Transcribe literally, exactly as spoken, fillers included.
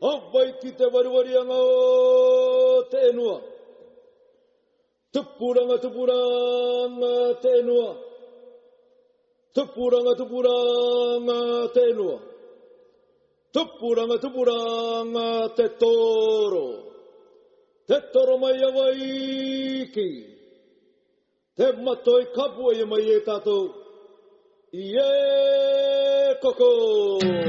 Abai ki te waruarianga o te enua. Tupuranga tupuranga te enua. Tupuranga tupuranga te enua. Tupuranga tupuranga te toro. Te toro mai awai ki. Te matoi kapua ia mai e tātou. Ie koko.